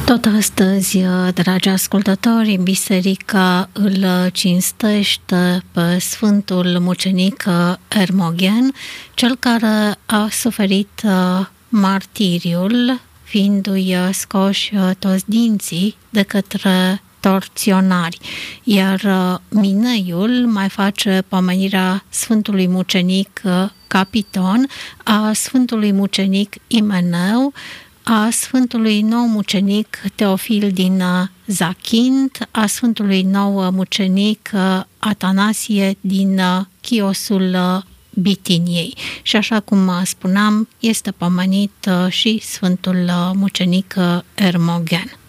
Tot astăzi, dragi ascultători, biserica îl cinstește pe Sfântul Mucenic Ermogen, cel care a suferit martiriul, fiindu-i scoși toți dinții de către torționari. Iar Mineiul mai face pomenirea Sfântului Mucenic Capiton, a Sfântului Mucenic Imeneu, a Sfântului Nou Mucenic Teofil din Zachint, a Sfântului Nou Mucenic Atanasie din Chiosul Bitiniei. Și așa cum spuneam, este pomenit și Sfântul Mucenic Ermogen.